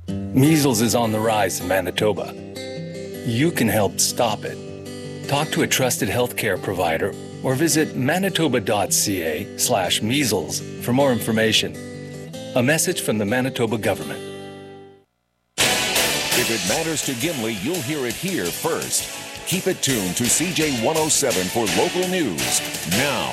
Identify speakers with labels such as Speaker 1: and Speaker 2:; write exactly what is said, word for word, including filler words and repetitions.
Speaker 1: Measles is on the rise in Manitoba. You can help stop it. Talk to a trusted healthcare provider or visit manitoba.ca slash measles for more information. A message from the Manitoba government.
Speaker 2: If it matters to Gimli, you'll hear it here first. Keep it tuned to C J one oh seven for local news. Now,